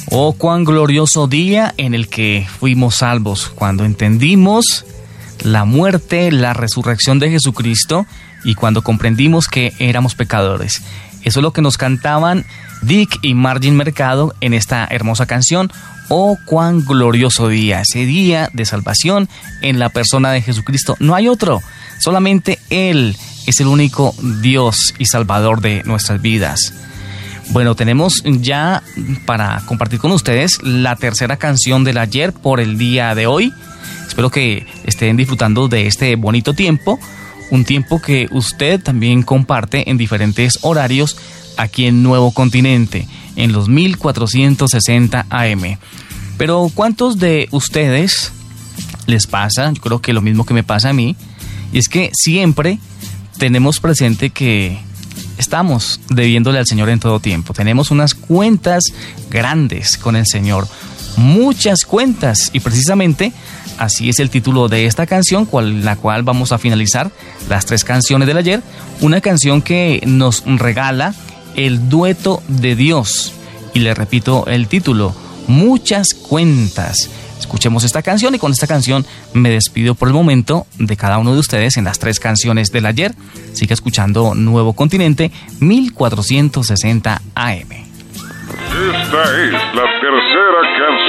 Oh, cuán glorioso día en el que fuimos salvos, cuando entendimos la muerte, la resurrección de Jesucristo y cuando comprendimos que éramos pecadores. Eso es lo que nos cantaban Dick y Margin Mercado en esta hermosa canción. Oh, cuán glorioso día, ese día de salvación en la persona de Jesucristo. No hay otro, solamente Él es el único Dios y Salvador de nuestras vidas. Bueno, tenemos ya para compartir con ustedes la tercera canción del ayer por el día de hoy. Espero que estén disfrutando de este bonito tiempo, un tiempo que usted también comparte en diferentes horarios aquí en Nuevo Continente, en los 1460 AM. Pero ¿cuántos de ustedes les pasa? Yo creo que lo mismo que me pasa a mí, y es que siempre tenemos presente que estamos debiéndole al Señor en todo tiempo. Tenemos unas cuentas grandes con el Señor, muchas cuentas, y precisamente así es el título de esta canción, la cual vamos a finalizar las 3 canciones del ayer. Una canción que nos regala el dueto de Dios, y le repito el título, muchas cuentas. Escuchemos esta canción y con esta canción me despido por el momento de cada uno de ustedes en las 3 canciones del ayer. Siga escuchando Nuevo Continente 1460 AM. Esta es la tercera canción